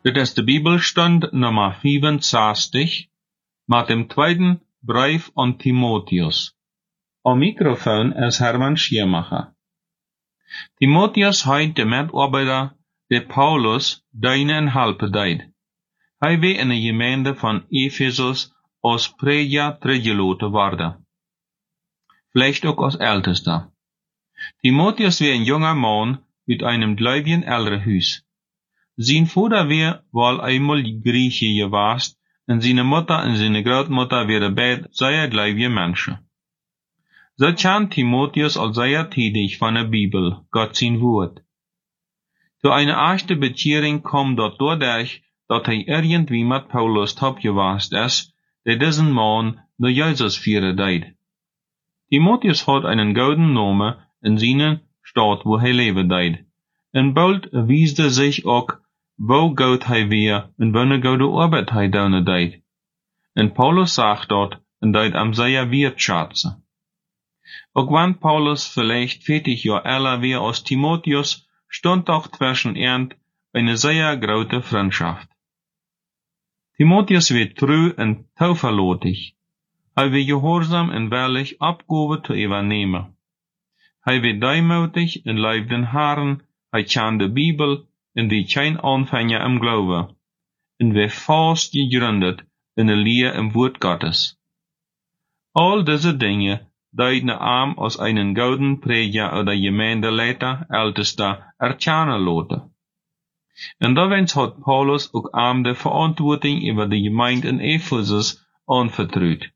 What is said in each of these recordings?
Dit is de Bibelstund nummer 65 met dem tweeden brief aan Timotheus. Am Mikrofon is Herman Schiermacher. Timotheus heit de medarbeider de Paulus deine en halpe deed. Hij weer in de gemeente van Ephesus als prediger teruggeloten worden. Vielleicht ook als ältester. Timotheus weer een junger man uit einem gläubigen Elternhuis. Zijn vader weer wel einmal Grieche gewast, en zijn Mutter en zijn grootmutter weer beide sehr gläubige Menschen. So kennt Timotheus als sehr tätig von der Bibel, Gott sein Wort. Zu einer echten Bekehrung kommt dort dadurch, dass irgendwie mit Paulus abgewast ist, der diesen Mann nur Jesus führen deed. Timotheus hat einen guten Namen in seiner Stadt, wo leben deed. En bald wies sich auch, wo Gott weer en wanneer gode Arbeit donen deed. En Paulus sagt dort, en deed am sehr wertschätzen. Auch wenn Paulus vielleicht 40 Jahre älter wäre als Timotheus, stand auch zwischen ihnen eine sehr große Freundschaft. Timotheus wird treu und zuverlässig. Er wird gehorsam und willig Abgabe zu übernehmen. Er wird demutig und leibt den Herrn, er kennt die Bibel und wird kein Anfänger im Glauben, und wird fast gegründet in der Lehre im Wort Gottes. All diese Dinge deuten ihm als einen guten Prediger oder Gemeindeleiter, Ältester, erkennen lassen. Und daarbij hat Paulus auch ihm die Verantwortung über die Gemeinde in Ephesus anvertraut.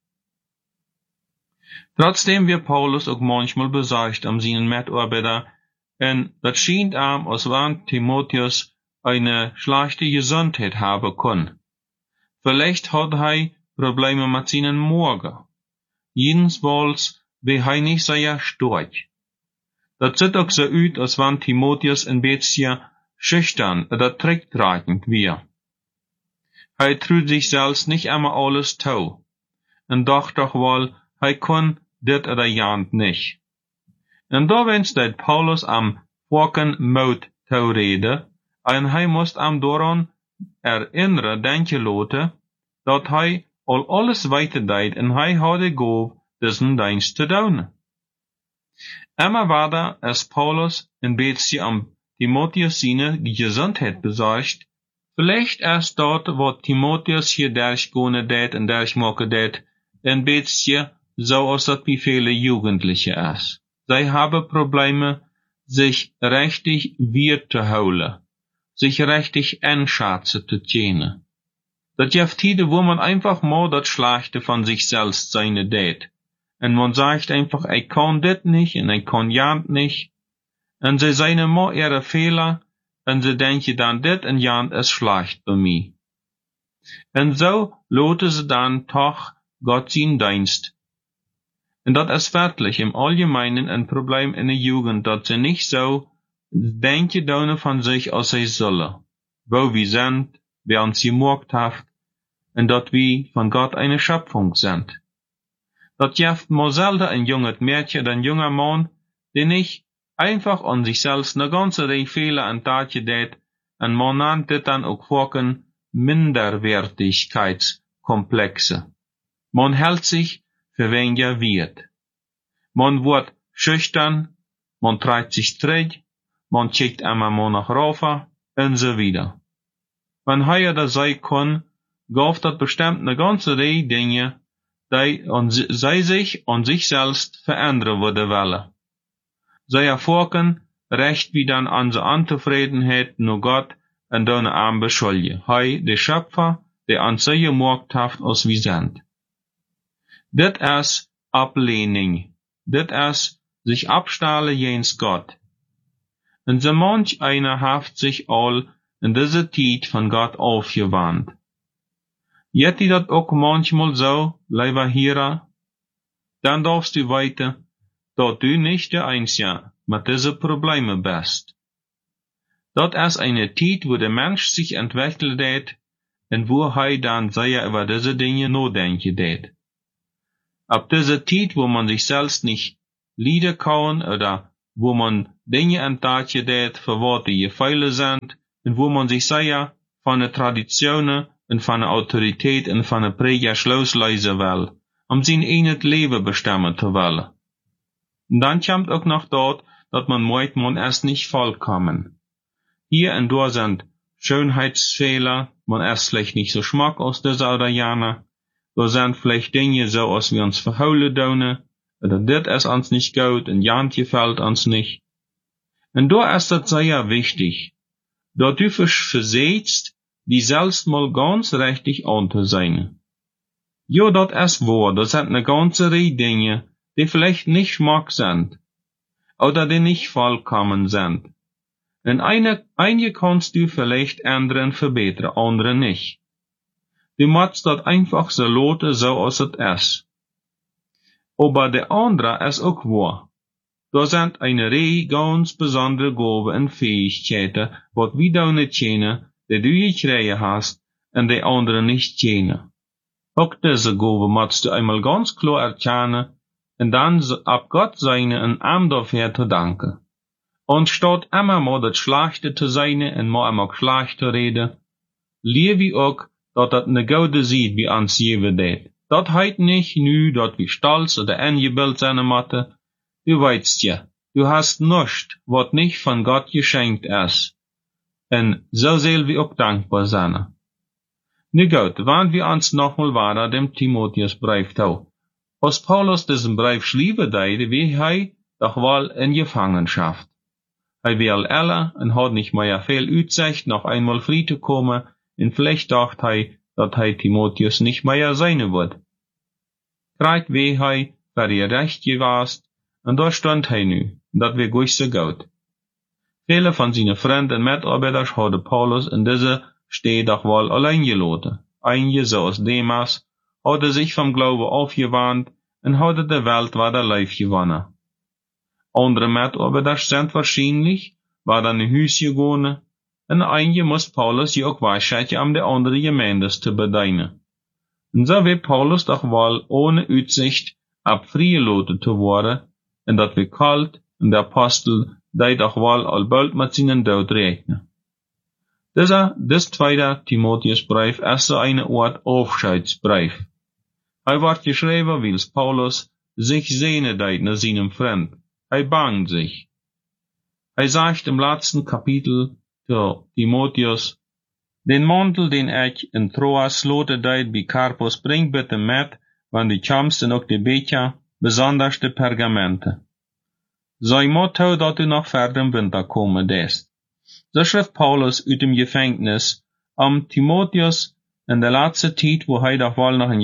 Trotzdem wird Paulus auch manchmal besorgt seinen Mitarbeiter, und das scheint ihm, als wenn Timotheus eine schlechte Gesundheit haben kann. Vielleicht hat er Probleme mit seinen Magen. Jedenfalls wäre er nicht sehr stark. Das sieht auch so aus, als wenn Timotheus ein bisschen schüchtern oder zurücktragend wäre. Er traut sich selbst nicht immer alles zu, und dachte doch wohl, er kann dit oder jant nicht. Und da steht Paulus am Wacken Mut zu reden, und er muss am daran erinnern, denken lassen, dass er alles weiter deed, und er hat die Gabe, diesen Dienst zu tun. Immer weiter ist Paulus ein bisschen am Timotheus seine Gesundheit besorgt. Vielleicht ist dort, wo Timotheus hier durchgehen deed und durchmachen deed, ein bisschen so, als das wie viele Jugendliche ist. Sie haben Probleme, sich richtig wert zu holen, sich richtig einschätzen zu können. Das gibt Zeiten, wo man einfach mal das Schlechte von sich selbst seine deed. Und man sagt einfach, ich kann das nicht und ich kann jant nicht. Und sie sehen mal ihre Fehler und sie denken dann, das und jant ist schlecht bei mir. Und so lassen sie dann doch Gott seinen Dienst. Und das ist wirklich im Allgemeinen ein Problem in der Jugend, dass sie nicht so denken von sich, als sie sollen. Wo wir sind, wer uns gemacht hat, und dass wir von Gott eine Schöpfung sind. Das gibt mal selten ein junges Mädchen oder ein junger Mann, der nicht einfach an sich selbst eine ganze Reihe Fehler und Taten deed, und man nennt das dann auch Folgen Minderwertigkeitskomplexe. Man hält sich für weniger wert. Man wird schüchtern, man treibt sich zurück, man schickt immer mal nach rauf und so wieder. Wenn er das sein kann, gab das bestimmt eine ganze Reihe Dinge, die sich an sich selbst verändern würde wollen. Sie erfolgen recht wie dann an der Unzufriedenheit nur Gott und deine Arme beschuldigen. Hei, der Schöpfer, der an sich gemacht hat, als wir sind. Das ist Ablehnung. Das ist sich abstahlen jens Gott. Und so manch einer haft sich all in dieser Zeit von Gott aufgewandt. Jetzt das auch manchmal so, lieber Hörer, dann darfst du weiter, dass du nicht der Einzige mit diesen Problemen bist. Das ist eine Zeit, wo der Mensch sich entwickelt hat und wo er dann sehr über diese Dinge nachdenken hat. Ab dieser Zeit, wo man sich selbst nicht leiden kann oder wo man Dinge entdeckt hat, für was die Fehler sind und wo man sich sehr van de traditionen en van de autoriteit en van de pregers loslezen wil, om zijn in het leven bestemmen te willen. En dan komt ook nog dat man meint, man ist nicht vollkommen. Hier und dort sind Schönheitsfehler, man ist vielleicht nicht so schmack aus dieser oder jener, da sind vielleicht Dinge so, als wir uns verholen doen, oder dit ist uns nicht gut, und jant gefällt uns nicht. Und da ist das sehr wichtig, da du versetzt, die selbst mal ganz richtig an zu sein. Ja, das ist wahr, das sind eine ganze Reihe Dinge, die vielleicht nicht schmack sind, oder die nicht vollkommen sind. Und einige kannst du vielleicht ändern, verbessern, andere nicht. Du musst das einfach so lassen, so als es ist. Aber der andere ist auch wahr. Da sind eine Reihe ganz besondere Gaben und Fähigkeiten, was wir da nicht kennen, die du gekriegt hast, und die anderen nicht kennen. Auch diese Gaben musst du einmal ganz klar erkennen, und dann ab Gott seine und ihm dafür zu danken. Und statt immer mal das Schlechte zu sein und mal immer schlecht zu reden, lebe ich auch, dass das eine gute Seite wie uns geben wird. Das heißt nicht nur, dass wir stolz oder eingebildet sein müssen. Du weißt ja, du hast nichts, was nicht von Gott geschenkt ist. Und so sollen wir auch dankbar sein. Nu gut, wenn wir uns nochmal weiter dem Timotheusbrief tun. Als Paulus diesen Brief schreiben deed, wie er doch wohl in Gefangenschaft. Hij will älter und hat nicht mehr viel Aussicht, noch einmal frei zu kommen, und vielleicht dacht hij, dass hij Timotheus nicht mehr sein wird. Kreit wie hij für ihr Recht gewast, und da stand hij nu, dat wir gut so gut. Viele von seinen Freunden und Mitarbeitern hatte Paulus in dieser Steh doch wohl allein gelassen. Einige, so als Demas, hatte sich vom Glauben aufgewandt und hatte der Welt weiter live gewonnen. Andere Mitarbeiter sind wahrscheinlich, war dann in Hüs gegangen, und einige muss Paulus ja auch weisheit um die andere Gemeinde zu bedienen. Und so wird Paulus doch wohl ohne Aussicht abfreigelassen zu werden, und dat wir kalt, und der Apostel, die doch wohl alsbald mit seinen Tod rechnen. This zweite Timotheusbrief ist so eine Art Aufscheidsbrief. Er wird geschrieben, weil Paulus sich sehne deed nach seinem Freund. Er bangt sich. Er sagt im letzten Kapitel zu Timotheus, den Mantel, den ich in Troas lote deed bei Karpus, bring bitte mit, wann du kommst und auch die Becher, besonders die Pergamente. Sei Motto, dass du noch verder im Winter kommen dest. So schrift Paulus aus dem Gefängnis Timotheus in der letzten Zeit, wo er doch wohl noch in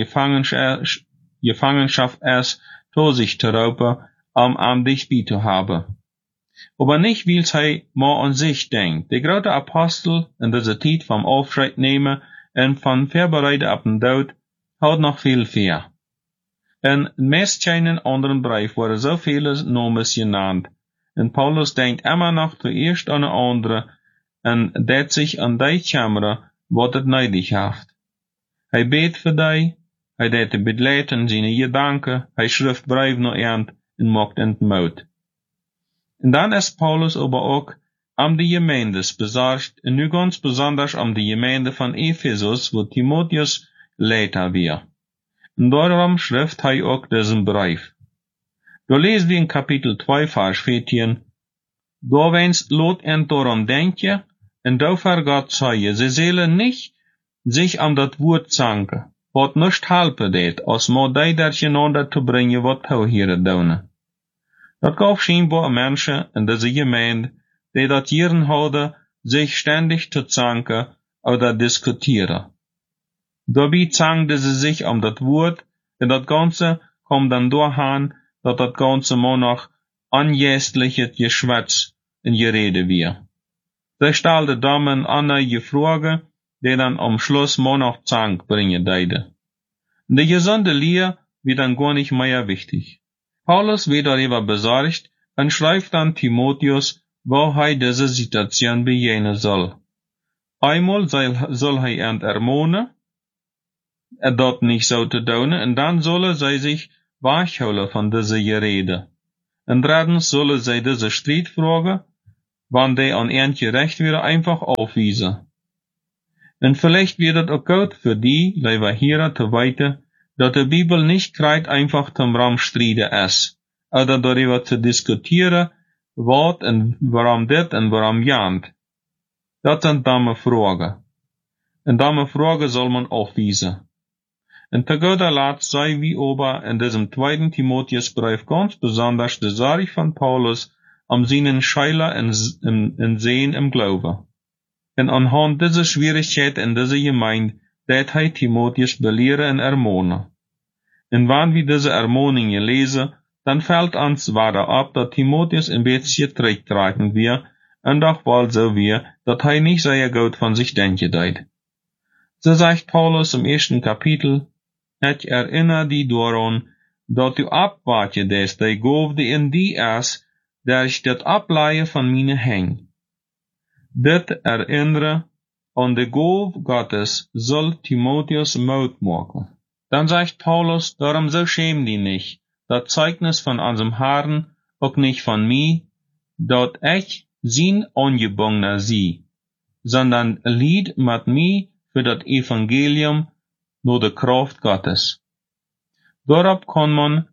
Gefangenschaft ist, zu sich zu raupen, dich bei zu haben. Aber nicht, weil er mal an sich denkt. Der große Apostel in dieser Zeit vom Aufschreit nehmen und von Vorbereiten ab den Tod hat noch viel mehr. In meist keinen anderen Brief wurde so viele Nomen genannt. Und Paulus denkt immer noch zuerst an eine andere und dat sich an die Kamera, wat het neidig haft. Hij beet voor die, hij deed de bedleiten zijn gedanken, hij schrift brief naar eind en maakt in het mout. En dan is Paulus aber ook die Gemeindes besorgt, en nu ganz besonders die Gemeinde van Ephesus, wo Timotheus Leiter war. Und darum schrift hij ook diesen Brief. Da lesen wir in Kapitel 2, Vers 14, da wennst lot en daran denken, en dafür Gott zeige, sie sollen nicht sich das Wort zanken, wat nicht helpen deed, als maar die durcheinander zu bringen, wat pauwheren doen. Dat gab scheinbar Menschen in dieser Gemeinde, die dat jaren hadden, sich ständig zu zanken oder diskutieren. Dabei zankten sie sich das Wort, und das Ganze kommt dann dahin, dass das Ganze mal noch anjästliches Geschwätz in Gerede wird. Sie stellte Damen einige Fragen, die dann am Schluss mal noch Zank bringen deide. Die gesunde Lehre wird dann gar nicht mehr wichtig. Paulus wird darüber besorgt und schreibt dann Timotheus, wo er diese Situation begegnen soll. Einmal soll er ermahnen, dat nicht so zu tun, und dann soll sie sich wegholen von dieser Gerede. Und drittens soll sie diese Streitfrage, wann die an ihnen gerecht wäre, einfach aufwiesen. En vielleicht wird het ook goed für die, lieber Heren, te weten, dat de Bibel nicht krijgt einfach zum Ramstriden is, oder darüber zu diskutieren, wat en waarom dit en waarom jant. Dat zijn domme vragen. En domme vragen soll man afwijzen. En te guter Letzt sei wie ober in diesem 2. Timotheusbrief ganz besonders de Sorge von Paulus seinen Scheiler in Sehen im Glauben. En anhand dieser Schwierigkeit in dieser Gemeinde, dat hij Timotheus belehren en ermahnen. En wann wir diese Ermahnungen lesen, dann fällt uns weiter ab, dass Timotheus ein bisschen zurücktreten wird, und doch wohl so wird, dass er nicht sehr gut von sich denken deut. So sagt Paulus im 1. Kapitel, ich erinnere dich daran, dass du abwarte des, die Gabe in die ist, der ich das ableihe von meine Häng. Dit erinnere an die Gabe Gottes soll Timotheus Mut machen. Dann sagt Paulus, darum so schäm dich nicht, das Zeugnis von unserem Herrn, auch nicht von mir, dat ich sein Angebungener sie, sondern lied mit mir für das Evangelium nur der Kraft Gottes. Darauf kann man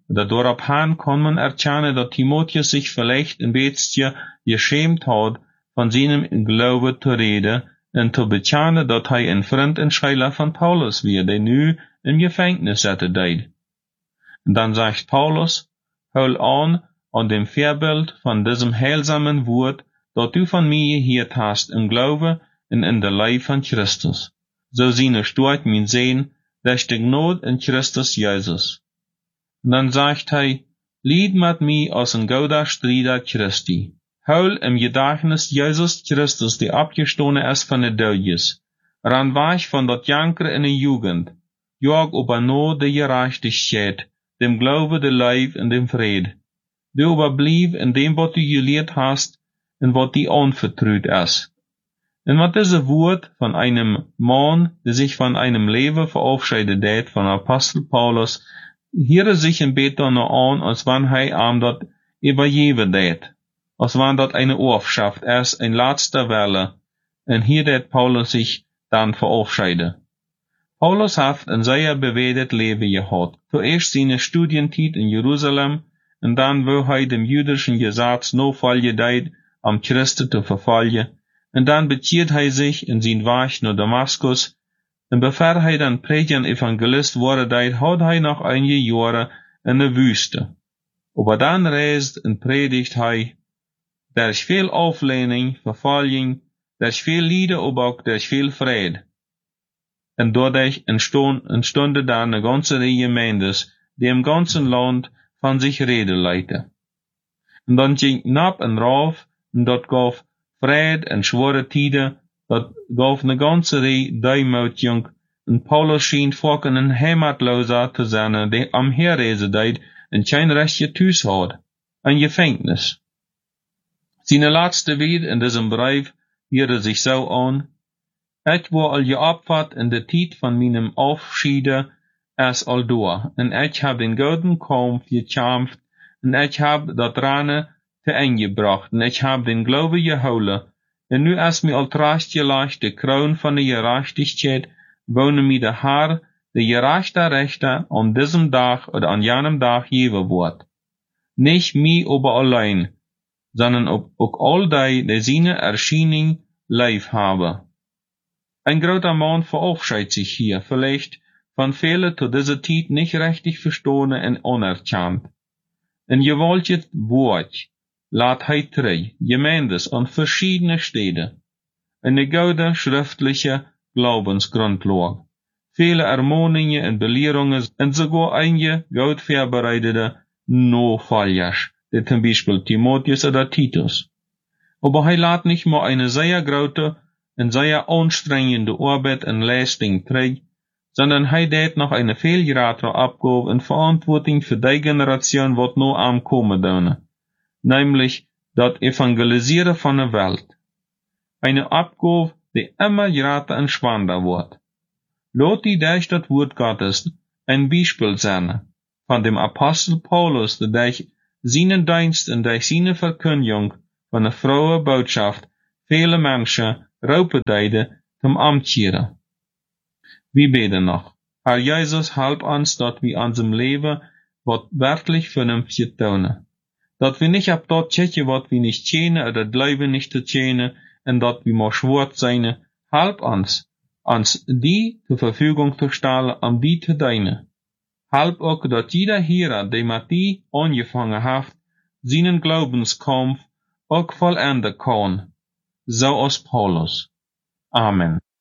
erkennen, dass Timotheus sich vielleicht ein bisschen geschämt hat, von seinem Glaube zu reden und zu bekennen, dass er ein Freund und Schüler von Paulus wird, der nu im Gefängnis sitzen deed. Und dann sagt Paulus, hol an dem Vorbild von diesem heilsamen Wort, das du von mir gehört hast im Glaube und in der Leib von Christus. So seine Stort mein sehen, durch die Gnade in Christus Jesus. Und dann sagt er, lied mit mir aus ein gouder Strieder Christi. Hol im Gedächtnis Jesus Christus, die abgestohlen ist von der Dödjes. Ran weich von dort Janker in der Jugend. Jag über no de Gerechtigkeit, dem Glaube, der Leib und dem Fried. Du überblieb in dem, was du gelehrt hast, und was dir anvertraut ist. Und mit diesem Wort von einem Mann, der sich von einem Leben verabschiedet hat, von Apostel Paulus, hier sich ein Beter noch an, als wenn er dort übergeben hat. Als wenn dort eine Ortschaft ist, ein letzter Welle, und hier hat Paulus sich dann verabschiedet. Paulus hat ein sehr bewegtes Leben gehabt. Zuerst seine Studienzeit in Jerusalem, und dann, wo er dem jüdischen Gesetz nachfolgen deed, Christen zu verfolgen, und dann bezieht er sich in sein Weg nach Damaskus, und bevor er dann Prediger und Evangelist wurde deed, hat er noch einige Jahre in der Wüste. Aber dann reist und predigt er, durch viel Auflehnung, Verfolgung, durch viel Lieder, aber auch durch viel Frieden. Und dadurch entstanden dann eine ganze Reihe Gemeindes, die im ganzen Land von sich reden leiten. Und dann ging Nab und rauf, und dort gab Fried und schwere Tide, dort gab eine ganze Reihe Deumütigung, und Paulus schien vorhin ein Heimatloser zu sein, der am Herreise deed und kein rechtje Thuis hat, ein Gefängnis. Seine letzte Wort in diesem Brief hörte sich so an, ich war al geopfert in der Zeit von meinem Aufschiede als al door, und ich hab den guten Kampf gekämpft, und ich hab das Reine zu Ende gebracht, und ich hab den Glaube geholen, und nu ist mir al recht gelegt, die Kroon von der Gerechtigkeit, wohne mir der Herr, der gerechte Rechter, an diesem Tag oder an jenem Tag geben wird. Nicht mir aber allein, sondern auch all die seine Erscheinung live haben. Ein großer Mann verabschiedet sich hier, vielleicht von vielen zu dieser Zeit nicht richtig verstanden und anerkannt. Ein gewaltiges Wort lädt er drei Gemeindes an verschiedene Städte. Eine gute schriftliche Glaubensgrundlage. Viele Ermahnungen und Belehrungen und sogar einige gut vorbereitete Nachfolger, wie zum Beispiel Timotheus oder Titus. Aber er lädt nicht mal eine sehr große und sehr anstrengende Arbeit und Leistung trägt, sondern er hat noch eine viel größere Abgabe und Verantwortung für die Generation, die noch am kommen dürfen, nämlich das Evangelisieren von der Welt. Eine Abgabe, die immer größer und spannender wird. Lass die durch das Wort Gottes ein Beispiel sein von dem Apostel Paulus, der durch seinen Dienst und durch seine Verkündigung von der frohen Botschaft viele Menschen raupen deide zum Amtjeren. Wie beten noch. Herr Jesus, help uns, dat wir unserem Leben wat werklich vernünftig tun. Dat wir nicht ab dort checken, wat wir nicht kennen, oder glauben nicht zu kennen, und dat wir mal schwört sein. Help uns die zur Verfügung zu stellen, die zu dienen. Help auch, dat jeder Heer, der mit die angefangen hat, seinen Glaubenskampf auch vollenden kann. So als Paulus. Amen.